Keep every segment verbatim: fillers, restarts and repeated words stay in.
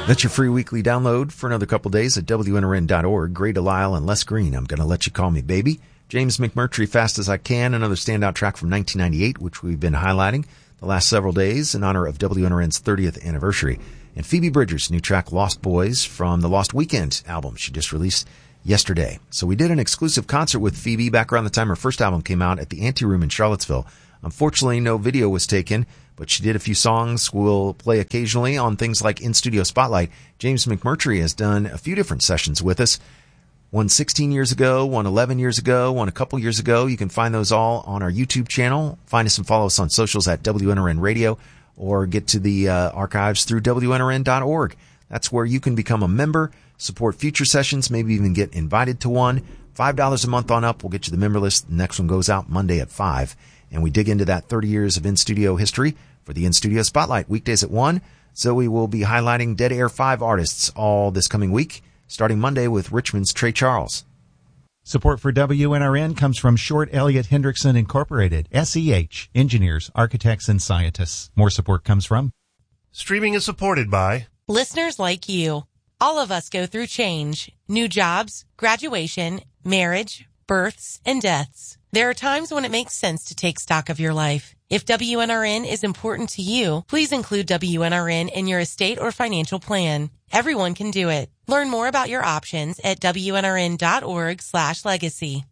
That's your free weekly download for another couple days at W N R N dot org. Gray Delisle and Les Green, I'm going to let you call me baby. James McMurtry, Fast as I Can, another standout track from nineteen ninety-eight, which we've been highlighting the last several days in honor of W N R N's thirtieth anniversary. And Phoebe Bridgers' new track, Lost Boys, from the Lost Weekend album she just released yesterday. So we did an exclusive concert with Phoebe back around the time her first album came out at the Ante Room in Charlottesville. Unfortunately, no video was taken, but she did a few songs we'll play occasionally on things like In Studio Spotlight. James McMurtry has done a few different sessions with us. One sixteen years ago, one eleven years ago, one a couple years ago. You can find those all on our YouTube channel. Find us and follow us on socials at W N R N Radio, or get to the uh, archives through W N R N dot org. That's where you can become a member, support future sessions, maybe even get invited to one. five dollars a month on up will get you the member list. The next one goes out Monday at five. And we dig into that thirty years of in-studio history for the In-Studio Spotlight. Weekdays at one. Zoe will be highlighting Dead Air five artists all this coming week, starting Monday with Richmond's Trey Charles. Support for W N R N comes from Short Elliott Hendrickson Incorporated, S E H, engineers, architects, and scientists. More support comes from Streaming is supported by listeners like you. All of us go through change, new jobs, graduation, marriage, births, and deaths. There are times when it makes sense to take stock of your life. If W N R N is important to you, please include W N R N in your estate or financial plan. Everyone can do it. Learn more about your options at W N R N dot org slash legacy.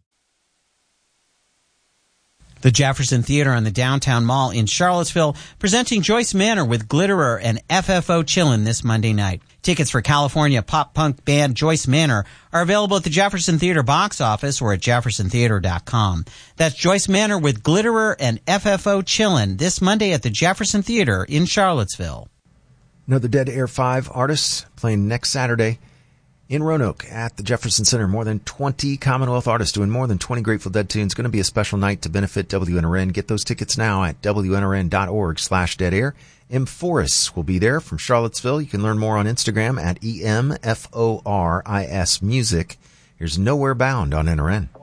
The Jefferson Theater on the Downtown Mall in Charlottesville, presenting Joyce Manor with Glitterer and F F O Chillin' this Monday night. Tickets for California pop-punk band Joyce Manor are available at the Jefferson Theater box office or at jefferson theater dot com. That's Joyce Manor with Glitterer and F F O Chillin' this Monday at the Jefferson Theater in Charlottesville. Another Dead Air five artists playing next Saturday in Roanoke at the Jefferson Center. More than twenty Commonwealth artists doing more than twenty Grateful Dead tunes. Going to be a special night to benefit W N R N. Get those tickets now at W N R N dot org slash dead air. M. Forrest will be there from Charlottesville. You can learn more on Instagram at E M F O R I S Music. Here's Nowhere Bound on N R N.